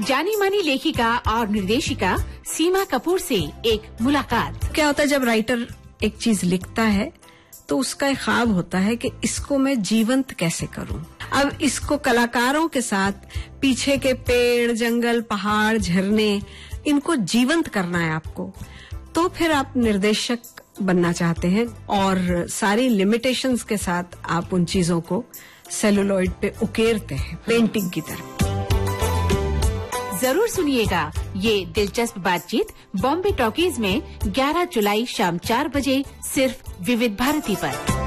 जानी मानी लेखिका और निर्देशिका सीमा कपूर से एक मुलाकात। क्या होता है जब राइटर एक चीज लिखता है तो उसका एक ख्वाब होता है कि इसको मैं जीवंत कैसे करूं। अब इसको कलाकारों के साथ पीछे के पेड़, जंगल, पहाड़, झरने, इनको जीवंत करना है आपको। तो फिर आप निर्देशक बनना चाहते हैं और सारी लिमिटेशंस के साथ आप उन चीजों को सेलुलॉइड पे उकेरते हैं पेंटिंग की तरह। जरूर सुनिएगा ये दिलचस्प बातचीत बॉम्बे टॉकीज में 11 जुलाई शाम 4 बजे सिर्फ विविध भारती पर।